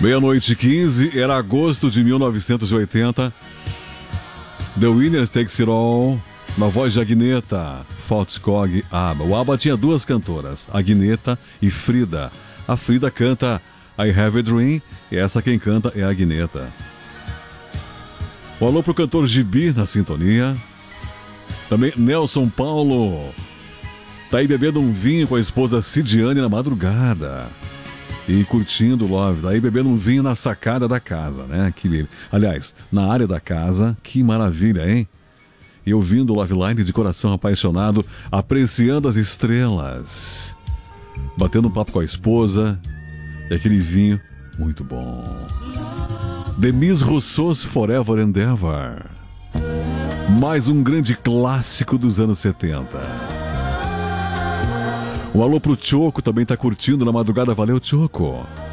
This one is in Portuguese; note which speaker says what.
Speaker 1: Meia-noite e 15, era agosto de 1980. The Winners Takes It All, na voz de Agneta, Foxcog, ABBA. O ABBA tinha duas cantoras, Agneta e Frida. A Frida canta I Have a Dream e essa quem canta é a Agneta. Um alô pro cantor Gibi na sintonia. Também Nelson Paulo. Tá aí bebendo um vinho com a esposa Cidiane na madrugada. E curtindo o Love, daí bebendo um vinho na sacada da casa, né? Aliás, na área da casa, que maravilha, hein? E ouvindo o Love Line de coração apaixonado, apreciando as estrelas, batendo um papo com a esposa e aquele vinho muito bom. Demis Rousseau's Forever and Ever. Mais um grande clássico dos anos 70. Um alô pro Choco, também tá curtindo na madrugada. Valeu, Choco.